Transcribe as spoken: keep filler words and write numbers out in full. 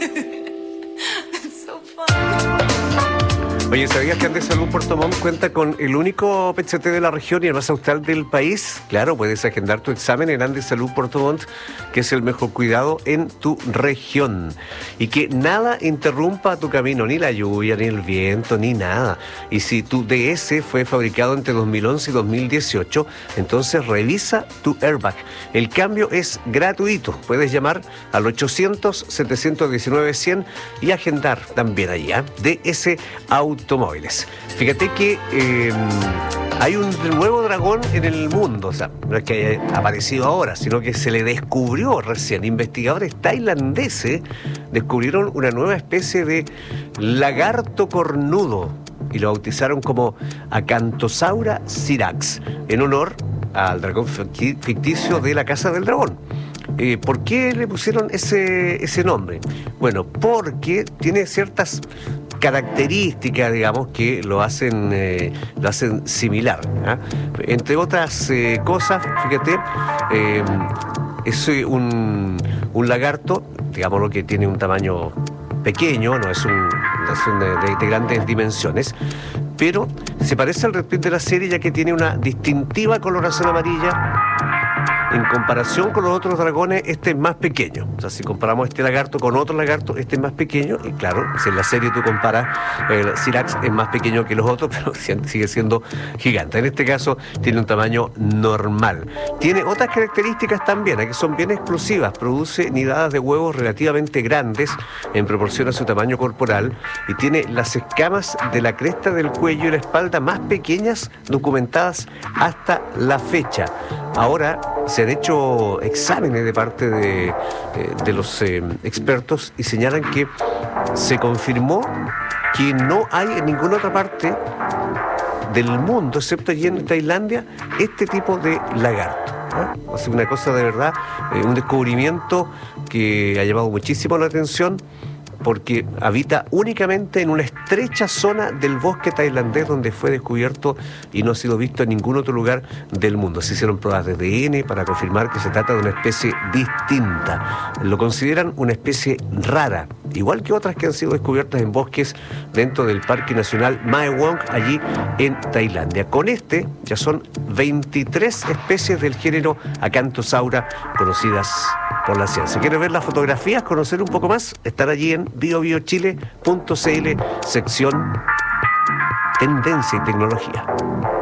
So fun. Oye, ¿sabías que Andesalud Puerto Montt cuenta con el único P E T C T de la región y el más austral del país? Claro, puedes agendar tu examen en Andesalud Puerto Montt, que es el mejor cuidado en tu región. Y que nada interrumpa tu camino, ni la lluvia, ni el viento, ni nada. Y si tu D S fue fabricado entre dos mil once y dos mil dieciocho, entonces revisa tu airbag. El cambio es gratuito. Puedes llamar al ochocientos, setecientos diecinueve, cien y agendar también allá. D S Automóviles. Fíjate que eh, hay un nuevo dragón en el mundo, o sea, no es que haya aparecido ahora, sino que se le descubrió recién. Investigadores tailandeses descubrieron una nueva especie de lagarto cornudo y lo bautizaron como Acanthosaura syrax, en honor al dragón ficticio de la Casa del Dragón. Eh, ¿Por qué le pusieron ese, ese nombre? Bueno, porque tiene ciertas características, digamos, que lo hacen, eh, lo hacen similar, ¿eh? Entre otras eh, cosas, fíjate, eh, es un, un lagarto, digamos, lo que tiene un tamaño pequeño, no es un, no es un de, de, de grandes dimensiones, pero se parece al reptil de la serie, ya que tiene una distintiva coloración amarilla. En comparación con los otros dragones, este es más pequeño. O sea, si comparamos este lagarto con otro lagarto, este es más pequeño. Y claro, si en la serie tú comparas, el Syrax es más pequeño que los otros, pero sigue siendo gigante. En este caso, tiene un tamaño normal. Tiene otras características también, que son bien exclusivas. Produce nidadas de huevos relativamente grandes en proporción a su tamaño corporal. Y tiene las escamas de la cresta del cuello y la espalda más pequeñas documentadas hasta la fecha. Ahora se han hecho exámenes de parte de, de los eh, expertos y señalan que se confirmó que no hay en ninguna otra parte del mundo, excepto allí en Tailandia, este tipo de lagarto. ¿eh? O sea, una cosa de verdad, eh, un descubrimiento que ha llamado muchísimo la atención, porque habita únicamente en una estrecha zona del bosque tailandés donde fue descubierto y no ha sido visto en ningún otro lugar del mundo. Se hicieron pruebas de A D N para confirmar que se trata de una especie distinta. Lo consideran una especie rara, igual que otras que han sido descubiertas en bosques dentro del Parque Nacional Mae Wong, allí en Tailandia. Con este ya son veintitrés especies del género Acanthosaura conocidas por la ciencia. ¿Quieres ver las fotografías, conocer un poco más? Están allí en bio bio chile punto c l, sección Tendencia y Tecnología.